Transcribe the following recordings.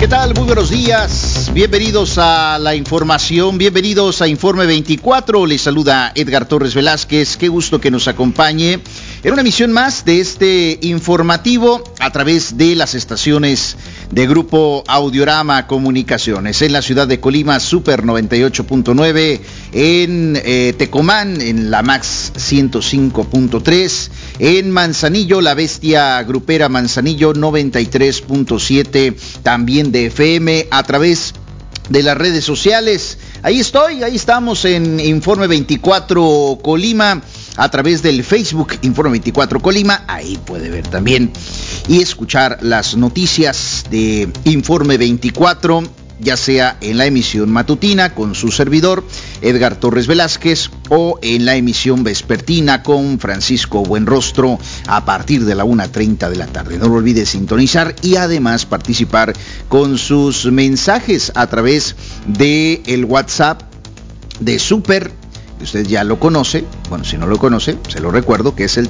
¿Qué tal? Muy buenos días. Bienvenidos a la información, bienvenidos a Informe 24. Les saluda Edgar Torres Velázquez. Qué gusto que nos acompañe en una emisión más de este informativo a través de las estaciones de Grupo Audiorama Comunicaciones. En la ciudad de Colima, Super 98.9, en Tecomán, en la Max 105.3, en Manzanillo, la Bestia Grupera Manzanillo 93.7, también de FM a través de las redes sociales. Ahí estamos en Informe 24 Colima, a través del Facebook Informe 24 Colima. Ahí puede ver también y escuchar las noticias de Informe 24, ya sea en la emisión matutina con su servidor Edgar Torres Velázquez o en la emisión vespertina con Francisco Buenrostro a partir de la 1:30 de la tarde. No lo olvide sintonizar y además participar con sus mensajes a través de el WhatsApp de Super. Usted ya lo conoce, bueno, si no lo conoce, se lo recuerdo que es el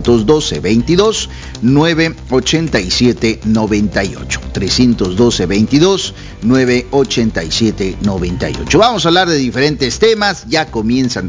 312-22-987-98. 312-22-987-98. Vamos a hablar de diferentes temas. Ya comenzaron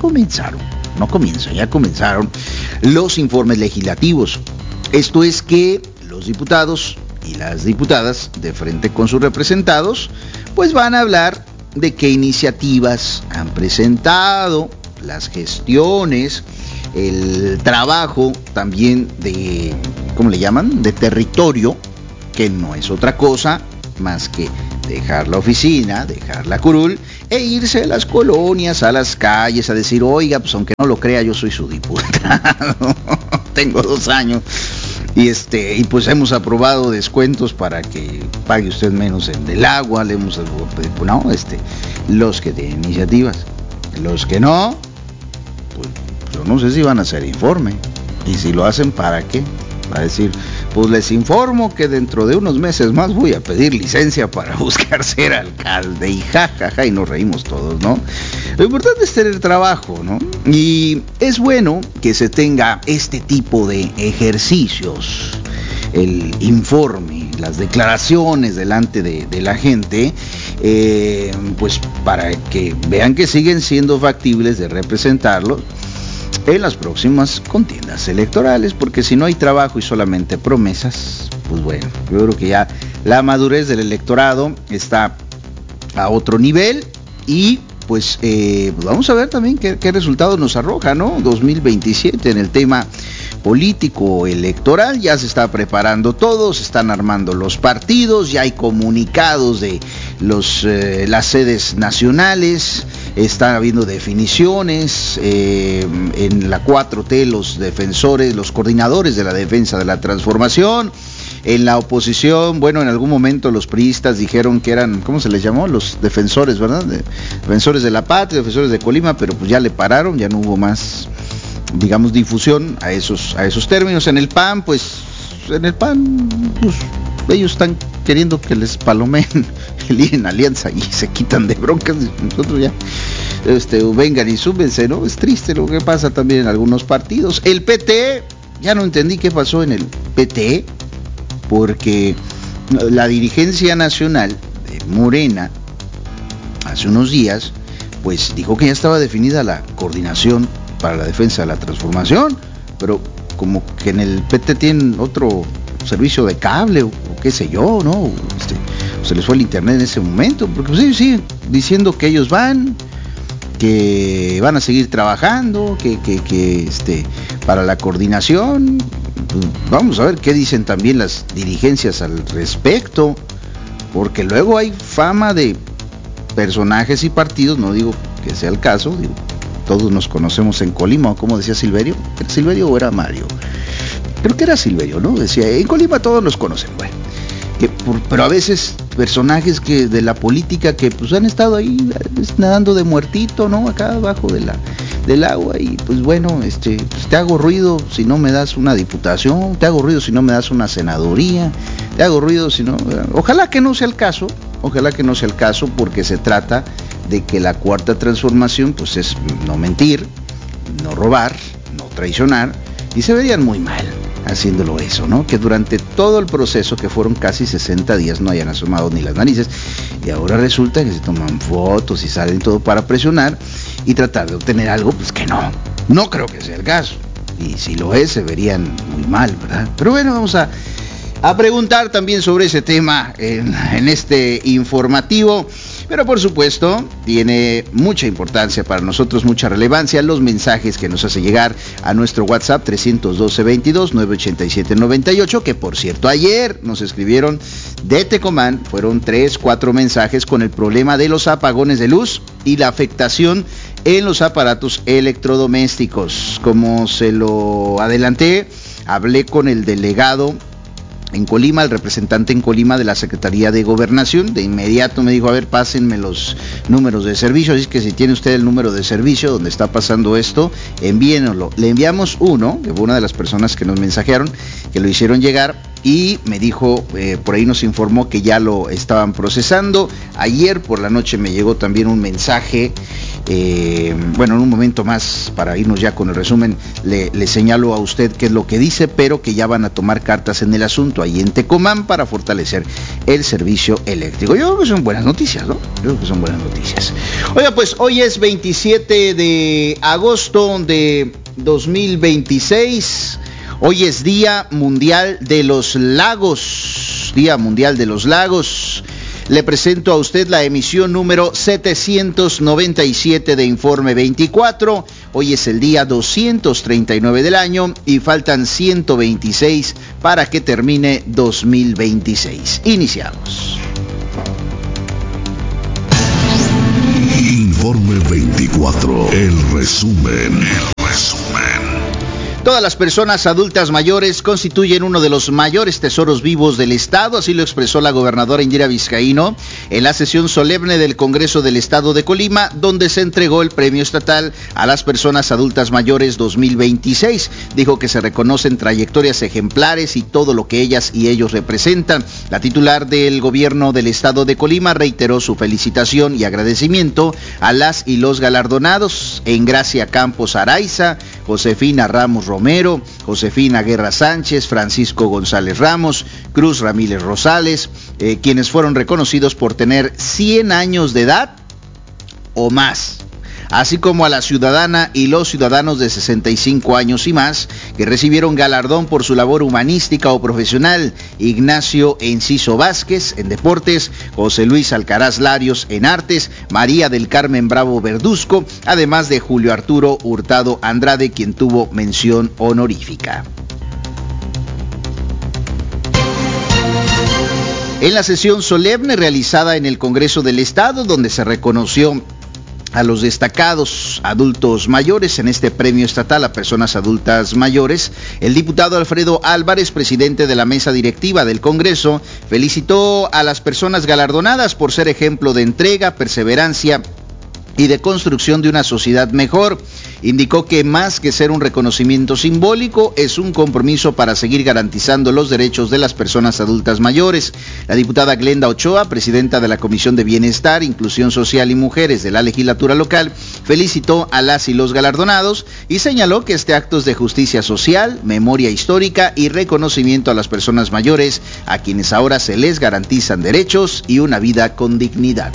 los informes legislativos. Esto es que los diputados y las diputadas, de frente con sus representados, pues van a hablar de qué iniciativas han presentado, las gestiones, el trabajo también de, ¿cómo le llaman?, de territorio, que no es otra cosa más que dejar la oficina, dejar la curul e irse a las colonias, a las calles, a decir, oiga, pues aunque no lo crea, yo soy su diputado, tengo 2 años. Y pues hemos aprobado descuentos para que pague usted menos del agua, le hemos los que tienen iniciativas, los que no, pues yo no sé si van a hacer informe, y si lo hacen, ¿para qué? Para decir, pues les informo que dentro de unos meses más voy a pedir licencia para buscar ser alcalde, y jajaja, y nos reímos todos, ¿no? Lo importante es tener trabajo, ¿no? Y es bueno que se tenga este tipo de ejercicios, el informe, las declaraciones delante de la gente, pues para que vean que siguen siendo factibles de representarlos en las próximas contiendas electorales, porque si no hay trabajo y solamente promesas, pues bueno, yo creo que ya la madurez del electorado está a otro nivel y pues vamos a ver también qué resultados nos arroja, ¿no? 2027 en el tema político electoral. Ya se está preparando todo, se están armando los partidos, ya hay comunicados de las sedes nacionales, están habiendo definiciones en la 4T, los defensores, los coordinadores de la defensa de la transformación. En la oposición, bueno, en algún momento los priistas dijeron que eran, ¿cómo se les llamó? Los defensores, ¿verdad? Defensores de la patria, defensores de Colima, pero pues ya le pararon, ya no hubo más, digamos, difusión a esos términos. En el PAN, pues ellos están queriendo que les palomeen el ir en alianza y se quitan de broncas. Nosotros ya, vengan y súbense, ¿no? Es triste lo que pasa también en algunos partidos. El PT, ya no entendí qué pasó en el PT, porque la dirigencia nacional de Morena hace unos días pues dijo que ya estaba definida la coordinación para la defensa de la transformación, pero como que en el PT tienen otro servicio de cable o qué sé yo, ¿no? Se les fue el internet en ese momento, porque pues sí, diciendo que ellos que van a seguir trabajando, que para la coordinación. Vamos a ver qué dicen también las dirigencias al respecto, porque luego hay fama de personajes y partidos, no digo que sea el caso, digo, todos nos conocemos en Colima, como decía Silverio. ¿Era Silverio o era Mario? Creo que era Silverio, ¿no? Decía, en Colima todos nos conocen, bueno, pero a veces personajes que de la política que pues han estado ahí nadando de muertito, ¿no? Acá abajo del agua, y pues bueno, pues te hago ruido si no me das una diputación, te hago ruido si no me das una senaduría, te hago ruido si no. Ojalá que no sea el caso, porque se trata de que la cuarta transformación pues es no mentir, no robar, no traicionar, y se verían muy mal haciéndolo eso, ¿no? Que durante todo el proceso, que fueron casi 60 días, no hayan asomado ni las narices, y ahora resulta que se toman fotos y salen todo para presionar y tratar de obtener algo, pues que no creo que sea el caso. Y si lo es, se verían muy mal, ¿verdad? Pero bueno, vamos a preguntar también sobre ese tema en este informativo. Pero por supuesto, tiene mucha importancia para nosotros, mucha relevancia, los mensajes que nos hace llegar a nuestro WhatsApp 312-22-987-98, que por cierto, ayer nos escribieron de Tecomán, fueron 3-4 mensajes con el problema de los apagones de luz y la afectación en los aparatos electrodomésticos. Como se lo adelanté, hablé con el delegado en Colima, el representante en Colima de la Secretaría de Gobernación. De inmediato me dijo, a ver, pásenme los números de servicio, así que si tiene usted el número de servicio donde está pasando esto, envíenoslo. Le enviamos uno, que fue una de las personas que nos mensajearon, que lo hicieron llegar, y me dijo, por ahí nos informó que ya lo estaban procesando. Ayer por la noche me llegó también un mensaje, bueno, en un momento más, para irnos ya con el resumen, le señalo a usted qué es lo que dice, pero que ya van a tomar cartas en el asunto ahí en Tecomán para fortalecer el servicio eléctrico. Yo creo que son buenas noticias, ¿no? Yo creo que son buenas noticias. Oiga, pues hoy es 27 de agosto de 2026. Hoy es Día Mundial de los Lagos. Día Mundial de los Lagos. Le presento a usted la emisión número 797 de Informe 24. Hoy es el día 239 del año y faltan 126 para que termine 2026. Iniciamos. Informe 24. El resumen. Todas las personas adultas mayores constituyen uno de los mayores tesoros vivos del Estado, así lo expresó la gobernadora Indira Vizcaíno en la sesión solemne del Congreso del Estado de Colima, donde se entregó el Premio Estatal a las Personas Adultas Mayores 2026. Dijo que se reconocen trayectorias ejemplares y todo lo que ellas y ellos representan. La titular del Gobierno del Estado de Colima reiteró su felicitación y agradecimiento a las y los galardonados: Engracia Campos Araiza, Josefina Ramos Romero, Josefina Guerra Sánchez, Francisco González Ramos, Cruz Ramírez Rosales, quienes fueron reconocidos por tener 100 años de edad o más, así como a la ciudadana y los ciudadanos de 65 años y más, que recibieron galardón por su labor humanística o profesional: Ignacio Enciso Vázquez en deportes, José Luis Alcaraz Larios en artes, María del Carmen Bravo Verduzco, además de Julio Arturo Hurtado Andrade, quien tuvo mención honorífica. En la sesión solemne realizada en el Congreso del Estado, donde se reconoció a los destacados adultos mayores en este premio estatal a personas adultas mayores, el diputado Alfredo Álvarez, presidente de la mesa directiva del Congreso, felicitó a las personas galardonadas por ser ejemplo de entrega, perseverancia y de construcción de una sociedad mejor. Indicó que más que ser un reconocimiento simbólico, es un compromiso para seguir garantizando los derechos de las personas adultas mayores. La diputada Glenda Ochoa, presidenta de la Comisión de Bienestar, Inclusión Social y Mujeres de la legislatura local, felicitó a las y los galardonados y señaló que este acto es de justicia social, memoria histórica y reconocimiento a las personas mayores, a quienes ahora se les garantizan derechos y una vida con dignidad.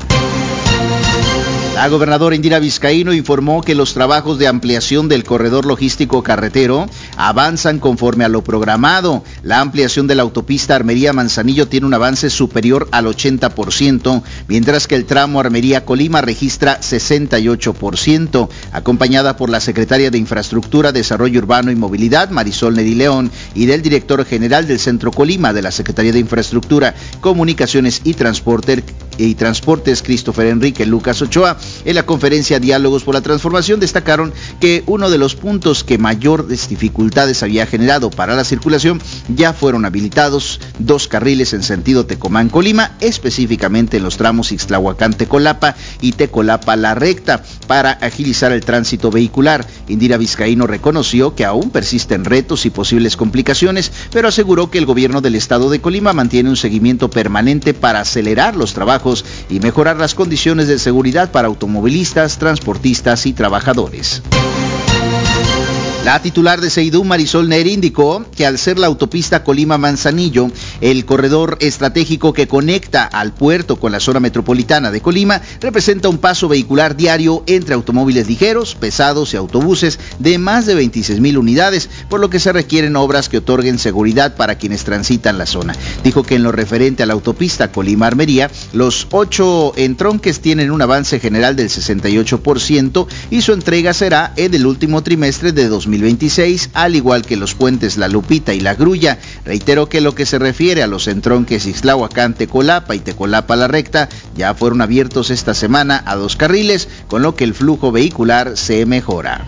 La gobernadora Indira Vizcaíno informó que los trabajos de ampliación del corredor logístico carretero avanzan conforme a lo programado. La ampliación de la autopista Armería-Manzanillo tiene un avance superior al 80%, mientras que el tramo Armería-Colima registra 68%. Acompañada por la secretaria de Infraestructura, Desarrollo Urbano y Movilidad, Marisol Neri León, y del director general del Centro Colima de la Secretaría de Infraestructura, Comunicaciones y Transportes, Christopher Enrique Lucas Ochoa, en la conferencia Diálogos por la Transformación, destacaron que uno de los puntos que mayores dificultades había generado para la circulación ya fueron habilitados 2 carriles en sentido Tecomán-Colima, específicamente en los tramos Ixtlahuacán-Tecolapa y Tecolapa-La Recta, para agilizar el tránsito vehicular. Indira Vizcaíno reconoció que aún persisten retos y posibles complicaciones, pero aseguró que el gobierno del estado de Colima mantiene un seguimiento permanente para acelerar los trabajos y mejorar las condiciones de seguridad para automovilistas, transportistas y trabajadores. La titular de Seidú, Marisol Neri, indicó que al ser la autopista Colima-Manzanillo el corredor estratégico que conecta al puerto con la zona metropolitana de Colima, representa un paso vehicular diario entre automóviles ligeros, pesados y autobuses de más de 26,000 unidades, por lo que se requieren obras que otorguen seguridad para quienes transitan la zona. Dijo que en lo referente a la autopista Colima-Armería, los 8 entronques tienen un avance general del 68% y su entrega será en el último trimestre de 2026, al igual que los puentes La Lupita y La Grulla. Reiteró que lo que se refiere a los entronques Ixtlahuacán-Tecolapa y Tecolapa-La Recta ya fueron abiertos esta semana a 2 carriles, con lo que el flujo vehicular se mejora.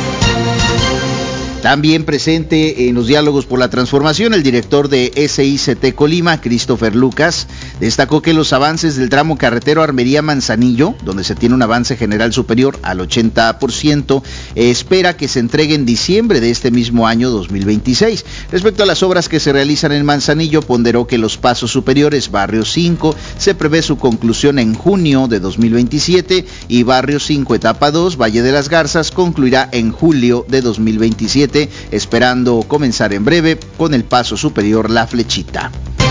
También presente en los diálogos por la transformación, el director de SICT Colima, Christopher Lucas, destacó que los avances del tramo carretero Armería-Manzanillo, donde se tiene un avance general superior al 80%, espera que se entregue en diciembre de este mismo año 2026. Respecto a las obras que se realizan en Manzanillo, ponderó que los pasos superiores, Barrio 5, se prevé su conclusión en junio de 2027 y Barrio 5, etapa 2, Valle de las Garzas, concluirá en julio de 2027. Esperando comenzar en breve con el paso superior La Flechita.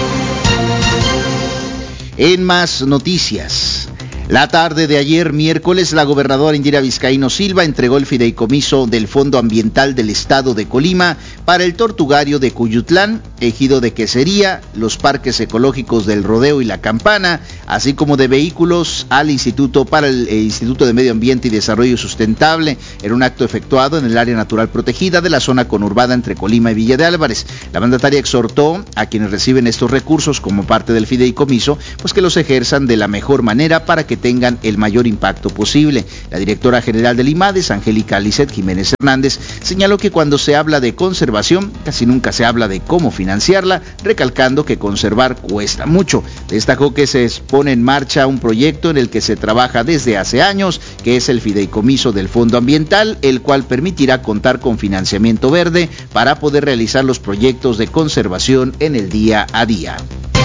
En más noticias, la tarde de ayer, miércoles, la gobernadora Indira Vizcaíno Silva entregó el fideicomiso del Fondo Ambiental del Estado de Colima para el Tortugario de Cuyutlán, Ejido de Quesería, los parques ecológicos del Rodeo y La Campana, así como de vehículos al Instituto de Medio Ambiente y Desarrollo Sustentable, en un acto efectuado en el área natural protegida de la zona conurbada entre Colima y Villa de Álvarez. La mandataria exhortó a quienes reciben estos recursos como parte del fideicomiso, pues que los ejerzan de la mejor manera para que tengan el mayor impacto posible. La directora general del IMADES, Angélica Lisset Jiménez Hernández, señaló que cuando se habla de conservación, casi nunca se habla de cómo financiarla, recalcando que conservar cuesta mucho. Destacó que se pone en marcha un proyecto en el que se trabaja desde hace años, que es el fideicomiso del Fondo Ambiental, el cual permitirá contar con financiamiento verde para poder realizar los proyectos de conservación en el día a día.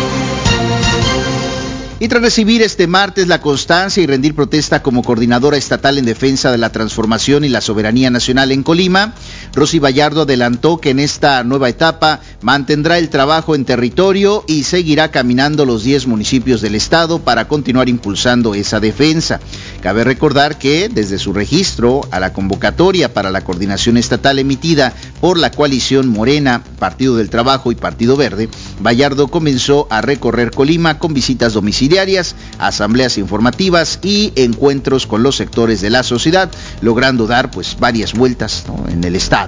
Y tras recibir este martes la constancia y rendir protesta como coordinadora estatal en defensa de la transformación y la soberanía nacional en Colima, Rosy Vallardo adelantó que en esta nueva etapa mantendrá el trabajo en territorio y seguirá caminando los 10 municipios del estado para continuar impulsando esa defensa. Cabe recordar que desde su registro a la convocatoria para la coordinación estatal emitida por la coalición Morena, Partido del Trabajo y Partido Verde, Vallardo comenzó a recorrer Colima con visitas domiciliarias, asambleas informativas y encuentros con los sectores de la sociedad, logrando dar varias vueltas, en el estado.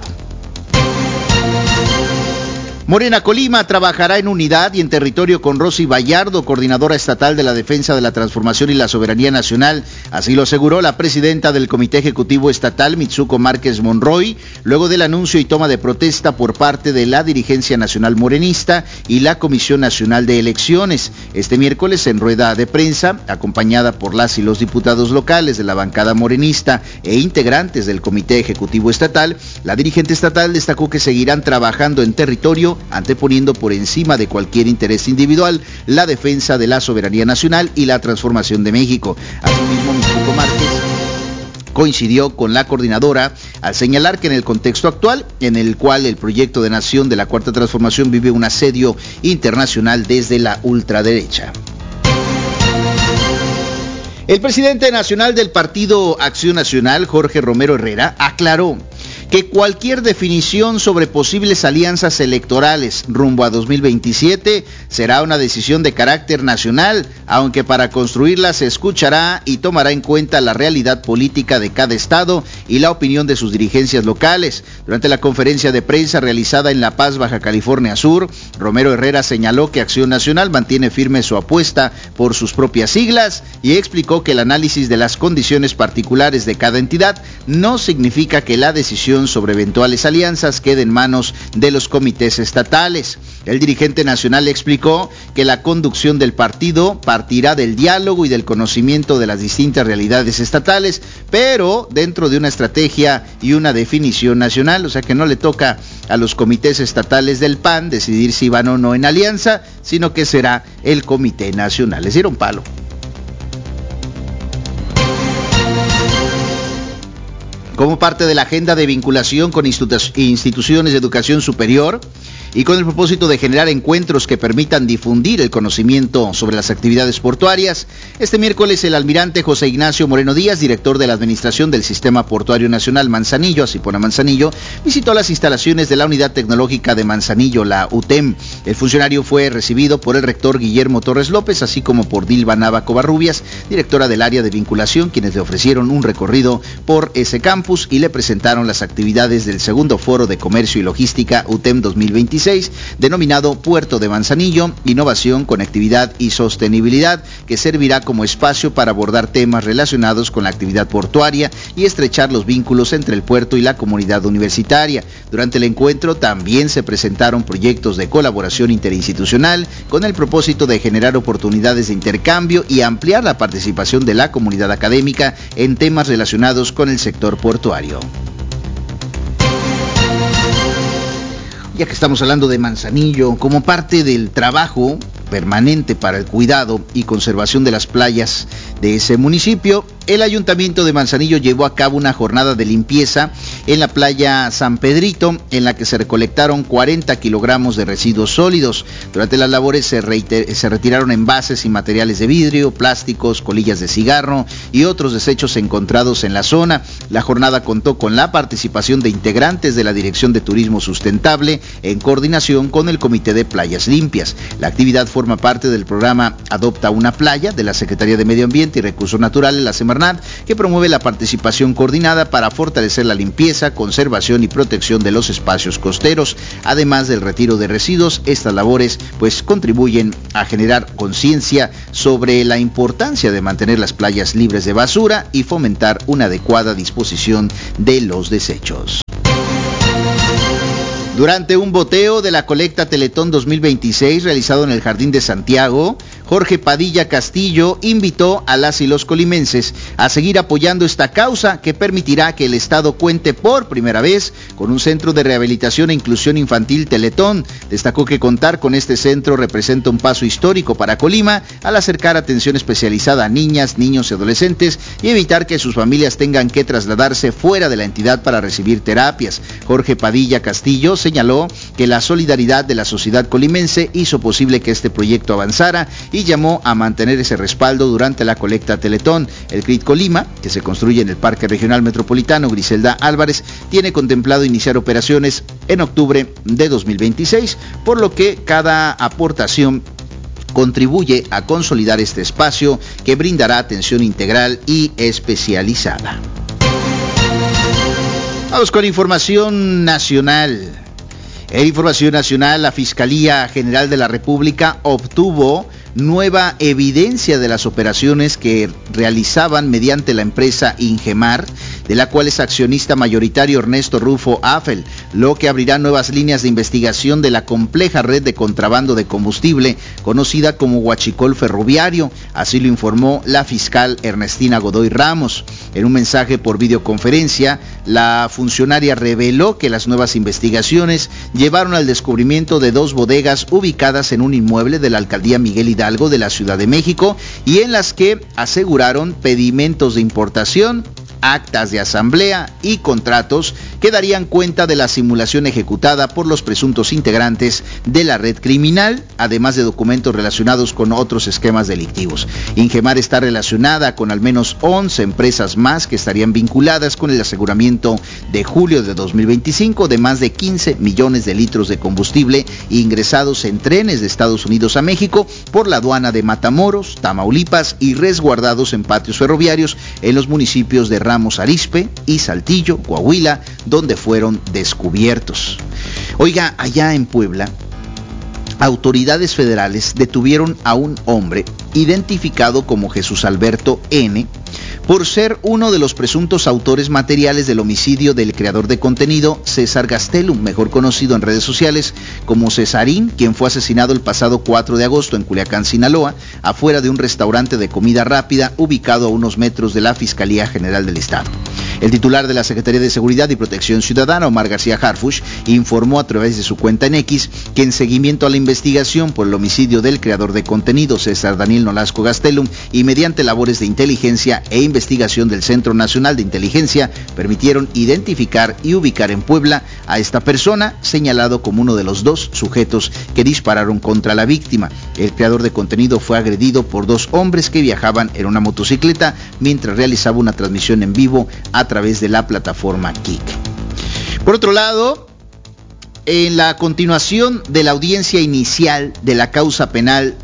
Morena Colima trabajará en unidad y en territorio con Rosy Vallardo, coordinadora estatal de la defensa de la transformación y la soberanía nacional. Así lo aseguró la presidenta del Comité Ejecutivo Estatal, Mitsuko Márquez Monroy, luego del anuncio y toma de protesta por parte de la dirigencia nacional morenista y la Comisión Nacional de Elecciones. Este miércoles, en rueda de prensa, acompañada por las y los diputados locales de la bancada morenista e integrantes del Comité Ejecutivo Estatal, la dirigente estatal destacó que seguirán trabajando en territorio, anteponiendo por encima de cualquier interés individual la defensa de la soberanía nacional y la transformación de México. Asimismo, Mitsuko Márquez coincidió con la coordinadora al señalar que en el contexto actual, en el cual el proyecto de nación de la Cuarta Transformación vive un asedio internacional desde la ultraderecha. El presidente nacional del Partido Acción Nacional, Jorge Romero Herrera, aclaró que cualquier definición sobre posibles alianzas electorales rumbo a 2027 será una decisión de carácter nacional, aunque para construirla se escuchará y tomará en cuenta la realidad política de cada estado y la opinión de sus dirigencias locales. Durante la conferencia de prensa realizada en La Paz, Baja California Sur, Romero Herrera señaló que Acción Nacional mantiene firme su apuesta por sus propias siglas y explicó que el análisis de las condiciones particulares de cada entidad no significa que la decisión sobre eventuales alianzas quede en manos de los comités estatales. El dirigente nacional explicó que la conducción del partido partirá del diálogo y del conocimiento de las distintas realidades estatales, pero dentro de una estrategia y una definición nacional, o sea que no le toca a los comités estatales del PAN decidir si van o no en alianza, sino que será el comité nacional. Les dieron palo. como parte de la agenda de vinculación con instituciones de educación superior y con el propósito de generar encuentros que permitan difundir el conocimiento sobre las actividades portuarias. Este miércoles el almirante José Ignacio Moreno Díaz, director de la Administración del Sistema Portuario Nacional Manzanillo, Asipona Manzanillo, visitó las instalaciones de la Unidad Tecnológica de Manzanillo, la UTEM. El funcionario fue recibido por el rector Guillermo Torres López, así como por Dilba Nava Covarrubias, directora del área de vinculación, quienes le ofrecieron un recorrido por ese campus y le presentaron las actividades del segundo Foro de Comercio y Logística UTEM 2026, denominado Puerto de Manzanillo, Innovación, Conectividad y Sostenibilidad, que servirá como espacio para abordar temas relacionados con la actividad portuaria y estrechar los vínculos entre el puerto y la comunidad universitaria. Durante el encuentro también se presentaron proyectos de colaboración interinstitucional con el propósito de generar oportunidades de intercambio y ampliar la participación de la comunidad académica en temas relacionados con el sector portuario. Ya que estamos hablando de Manzanillo, como parte del trabajo permanente para el cuidado y conservación de las playas de ese municipio, el Ayuntamiento de Manzanillo llevó a cabo una jornada de limpieza en la playa San Pedrito, en la que se recolectaron 40 kilogramos de residuos sólidos. Durante las labores se retiraron envases y materiales de vidrio, plásticos, colillas de cigarro y otros desechos encontrados en la zona. La jornada contó con la participación de integrantes de la Dirección de Turismo Sustentable en coordinación con el Comité de Playas Limpias. La actividad forma parte del programa Adopta una Playa de la Secretaría de Medio Ambiente y Recursos Naturales, la Semarnat, que promueve la participación coordinada para fortalecer la limpieza, conservación y protección de los espacios costeros. Además del retiro de residuos, estas labores contribuyen a generar conciencia sobre la importancia de mantener las playas libres de basura y fomentar una adecuada disposición de los desechos. Durante un boteo de la colecta Teletón 2026 realizado en el Jardín de Santiago, Jorge Padilla Castillo invitó a las y los colimenses a seguir apoyando esta causa que permitirá que el Estado cuente por primera vez con un centro de rehabilitación e inclusión infantil Teletón. Destacó que contar con este centro representa un paso histórico para Colima al acercar atención especializada a niñas, niños y adolescentes y evitar que sus familias tengan que trasladarse fuera de la entidad para recibir terapias. Jorge Padilla Castillo señaló que la solidaridad de la sociedad colimense hizo posible que este proyecto avanzara y llamó a mantener ese respaldo durante la colecta Teletón. El CRIT Colima, que se construye en el Parque Regional Metropolitano Griselda Álvarez, tiene contemplado iniciar operaciones en octubre de 2026, por lo que cada aportación contribuye a consolidar este espacio que brindará atención integral y especializada. Vamos con información nacional. En información nacional, la Fiscalía General de la República obtuvo nueva evidencia de las operaciones que realizaban mediante la empresa Ingemar, de la cual es accionista mayoritario Ernesto Rufo Affel, lo que abrirá nuevas líneas de investigación de la compleja red de contrabando de combustible conocida como Huachicol Ferroviario. Así lo informó la fiscal Ernestina Godoy Ramos. En un mensaje por videoconferencia, la funcionaria reveló que las nuevas investigaciones llevaron al descubrimiento de 2 bodegas ubicadas en un inmueble de la alcaldía Miguel Hidalgo de la Ciudad de México y en las que aseguraron pedimentos de importación, actas de asamblea y contratos que darían cuenta de la simulación ejecutada por los presuntos integrantes de la red criminal, además de documentos relacionados con otros esquemas delictivos. Ingemar está relacionada con al menos 11 empresas más que estarían vinculadas con el aseguramiento de julio de 2025 de más de 15 millones de litros de combustible ingresados en trenes de Estados Unidos a México por la aduana de Matamoros, Tamaulipas y resguardados en patios ferroviarios en los municipios de Ramos Arizpe y Saltillo, Coahuila, donde fueron descubiertos. Oiga, allá en Puebla, autoridades federales detuvieron a un hombre identificado como Jesús Alberto N., por ser uno de los presuntos autores materiales del homicidio del creador de contenido César Gastelum, mejor conocido en redes sociales como Cesarín, quien fue asesinado el pasado 4 de agosto en Culiacán, Sinaloa, afuera de un restaurante de comida rápida ubicado a unos metros de la Fiscalía General del Estado. El titular de la Secretaría de Seguridad y Protección Ciudadana, Omar García Harfuch, informó a través de su cuenta en X que en seguimiento a la investigación por el homicidio del creador de contenido César Daniel Nolasco Gastelum y mediante labores de inteligencia e investigación del Centro Nacional de Inteligencia, permitieron identificar y ubicar en Puebla a esta persona, señalado como uno de los 2 sujetos que dispararon contra la víctima. El creador de contenido fue agredido por 2 hombres que viajaban en una motocicleta mientras realizaba una transmisión en vivo a través de la plataforma Kik. Por otro lado, en la continuación de la audiencia inicial de la causa penal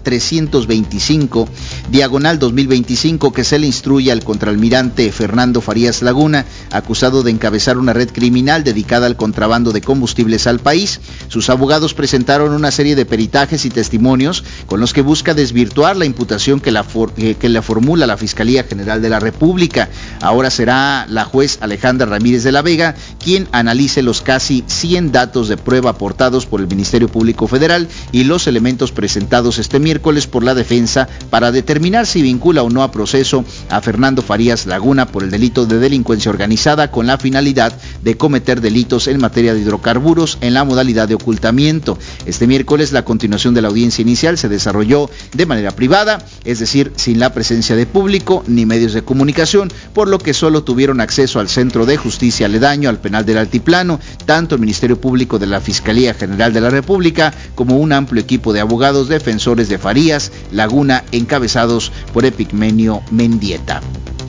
325, diagonal 2025, que se le instruye al contraalmirante Fernando Farías Laguna, acusado de encabezar una red criminal dedicada al contrabando de combustibles al país, sus abogados presentaron una serie de peritajes y testimonios con los que busca desvirtuar la imputación que le formula la Fiscalía General de la República. Ahora será la juez Alejandra Ramírez de la Vega quien analice los casi 100 datos de prueba aportados por el Ministerio Público Federal y los elementos presentados este miércoles por la defensa para determinar si vincula o no a proceso a Fernando Farías Laguna por el delito de delincuencia organizada con la finalidad de cometer delitos en materia de hidrocarburos en la modalidad de ocultamiento. Este miércoles la continuación de la audiencia inicial se desarrolló de manera privada, es decir, sin la presencia de público ni medios de comunicación, por lo que solo tuvieron acceso al Centro de Justicia aledaño al Penal del Altiplano, tanto el Ministerio Público de la Fiscalía General de la República como un amplio equipo de abogados defensores de Farías Laguna encabezados por Epigmenio Mendieta.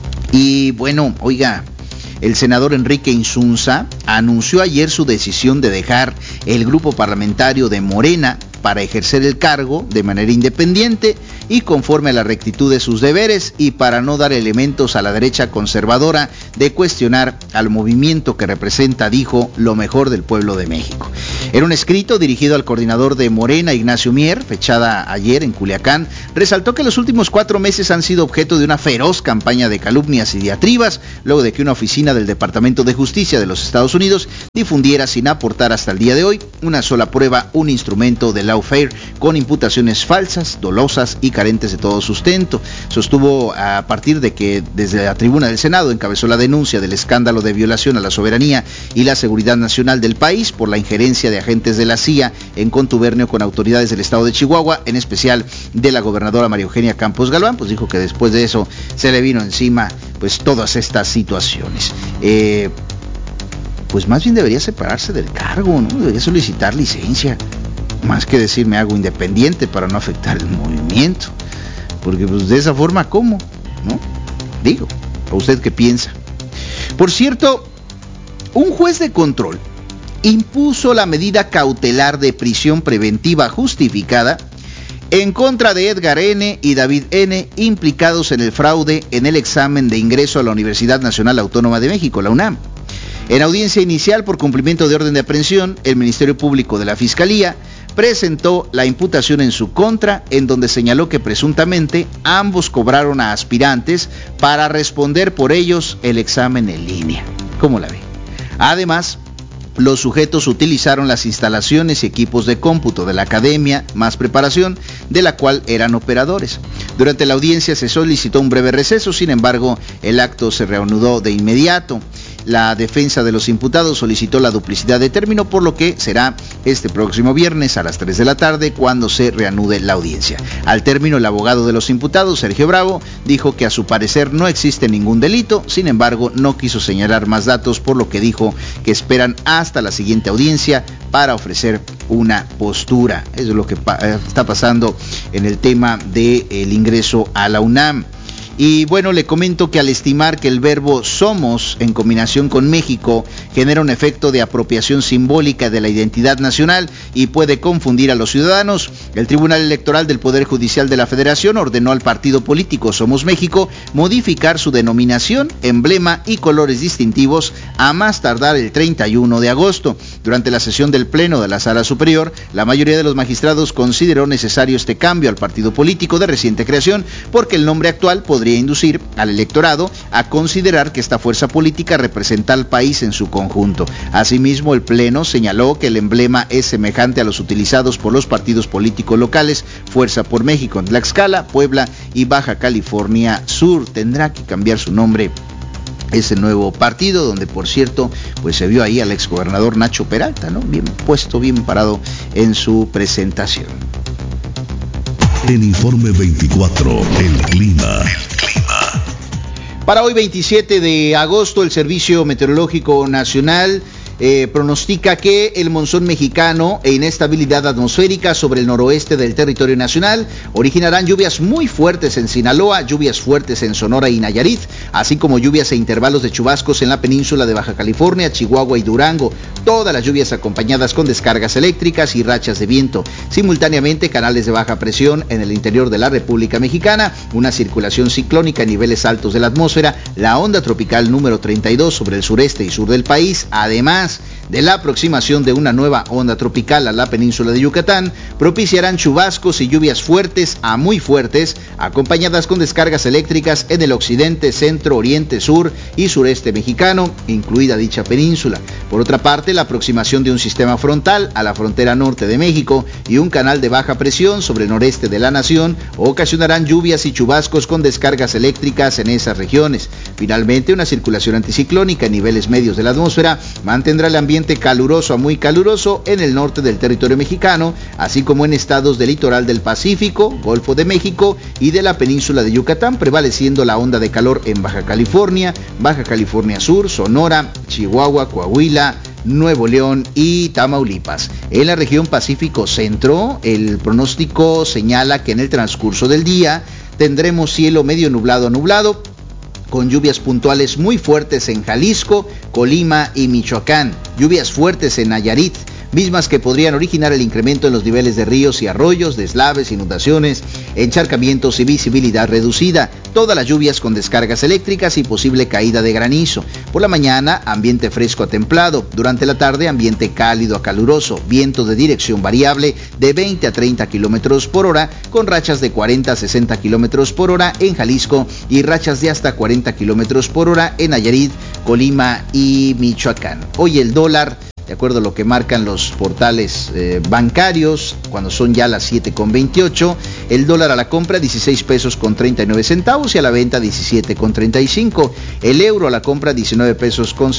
Y bueno, oiga, el senador Enrique Insunza anunció ayer su decisión de dejar el grupo parlamentario de Morena para ejercer el cargo de manera independiente y conforme a la rectitud de sus deberes y para no dar elementos a la derecha conservadora de cuestionar al movimiento que representa, dijo, lo mejor del pueblo de México. En un escrito dirigido al coordinador de Morena, Ignacio Mier, fechada ayer en Culiacán, resaltó que los últimos 4 meses han sido objeto de una feroz campaña de calumnias y diatribas, luego de que una oficina del Departamento de Justicia de los Estados Unidos difundiera sin aportar hasta el día de hoy una sola prueba un instrumento de lawfare con imputaciones falsas, dolosas y carentes de todo sustento. Sostuvo a partir de que desde la tribuna del Senado encabezó la denuncia del escándalo de violación a la soberanía y la seguridad nacional del país por la injerencia de agentes de la CIA en contubernio con autoridades del estado de Chihuahua, en especial de la gobernadora María Eugenia Campos Galván. Pues dijo que después de eso se le vino encima pues todas estas situaciones. Pues más bien debería separarse del cargo, ¿no? Debería solicitar licencia, más que decir me hago independiente para no afectar el movimiento, porque pues de esa forma, ¿cómo? ¿No? Digo, ¿a usted qué piensa? Por cierto, un juez de control impuso la medida cautelar de prisión preventiva justificada en contra de Edgar N. y David N., implicados en el fraude en el examen de ingreso a la Universidad Nacional Autónoma de México, la UNAM. En audiencia inicial por cumplimiento de orden de aprehensión, el Ministerio Público de la Fiscalía presentó la imputación en su contra, en donde señaló que presuntamente ambos cobraron a aspirantes para responder por ellos el examen en línea. ¿Cómo la ve? Además, los sujetos utilizaron las instalaciones y equipos de cómputo de la academia, más preparación, de la cual eran operadores. Durante la audiencia se solicitó un breve receso, sin embargo, el acto se reanudó de inmediato. La defensa de los imputados solicitó la duplicidad de término, por lo que será este próximo viernes a las 3 de la tarde cuando se reanude la audiencia. Al término, el abogado de los imputados, Sergio Bravo, dijo que a su parecer no existe ningún delito, sin embargo, no quiso señalar más datos, por lo que dijo que esperan hasta la siguiente audiencia para ofrecer una postura. Eso es lo que está pasando en el tema del ingreso a la UNAM. Y bueno, le comento que al estimar que el verbo somos en combinación con México genera un efecto de apropiación simbólica de la identidad nacional y puede confundir a los ciudadanos, el Tribunal Electoral del Poder Judicial de la Federación ordenó al partido político Somos México modificar su denominación, emblema y colores distintivos a más tardar el 31 de agosto. Durante la sesión del Pleno de la Sala Superior, la mayoría de los magistrados consideró necesario este cambio al partido político de reciente creación porque el nombre actual podría inducir al electorado a considerar que esta fuerza política representa al país en su conjunto. Asimismo, el Pleno señaló que el emblema es semejante a los utilizados por los partidos políticos locales Fuerza por México en Tlaxcala, Puebla y Baja California Sur. Tendrá que cambiar su nombre ese nuevo partido, donde por cierto pues se vio ahí al exgobernador Nacho Peralta, ¿no? Bien puesto, bien parado en su presentación. En Informe 24, el clima. Para hoy 27 de agosto, el Servicio Meteorológico Nacional pronostica que el monzón mexicano e inestabilidad atmosférica sobre el noroeste del territorio nacional originarán lluvias muy fuertes en Sinaloa, lluvias fuertes en Sonora y Nayarit, así como lluvias e intervalos de chubascos en la península de Baja California, Chihuahua y Durango. Todas las lluvias acompañadas con descargas eléctricas y rachas de viento. Simultáneamente, canales de baja presión en el interior de la República Mexicana, una circulación ciclónica en niveles altos de la atmósfera, la onda tropical número 32 sobre el sureste y sur del país, además de la aproximación de una nueva onda tropical a la península de Yucatán, propiciarán chubascos y lluvias fuertes a muy fuertes, acompañadas con descargas eléctricas en el occidente, centro, oriente, sur y sureste mexicano, incluida dicha península. Por otra parte, la aproximación de un sistema frontal a la frontera norte de México y un canal de baja presión sobre el noreste de la nación ocasionarán lluvias y chubascos con descargas eléctricas en esas regiones. Finalmente, una circulación anticiclónica en niveles medios de la atmósfera mantendrá el ambiente caluroso a muy caluroso en el norte del territorio mexicano, así como en estados del litoral del Pacífico, Golfo de México y de la península de Yucatán, prevaleciendo la onda de calor en Baja California Sur, Sonora, Chihuahua, Coahuila, Nuevo León y Tamaulipas. En la región Pacífico Centro, el pronóstico señala que en el transcurso del día tendremos cielo medio nublado a nublado, con lluvias puntuales muy fuertes en Jalisco, Colima y Michoacán, lluvias fuertes en Nayarit, mismas que podrían originar el incremento en los niveles de ríos y arroyos, deslaves, inundaciones, encharcamientos y visibilidad reducida. Todas las lluvias con descargas eléctricas y posible caída de granizo. Por la mañana, ambiente fresco a templado. Durante la tarde, ambiente cálido a caluroso. Viento de dirección variable de 20 a 30 kilómetros por hora, con rachas de 40 a 60 kilómetros por hora en Jalisco y rachas de hasta 40 kilómetros por hora en Nayarit, Colima y Michoacán. Hoy el dólar, de acuerdo a lo que marcan los portales bancarios, cuando son ya las 7:28, el dólar a la compra 16 pesos con 39 centavos y a la venta 17 con 35. El euro a la compra 19 pesos con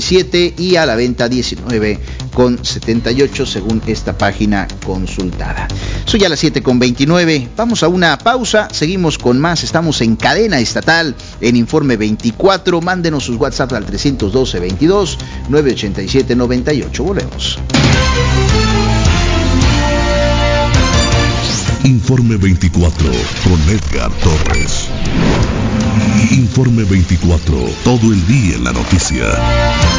77 y a la venta 19 con 78 según esta página consultada. Son ya las 7:29. Vamos a una pausa, seguimos con más. Estamos en cadena estatal en Informe 24. Mándenos sus WhatsApp al 312 22 987 98. Volvemos. Informe 24 con Edgar Torres. Informe 24, todo el día en la noticia.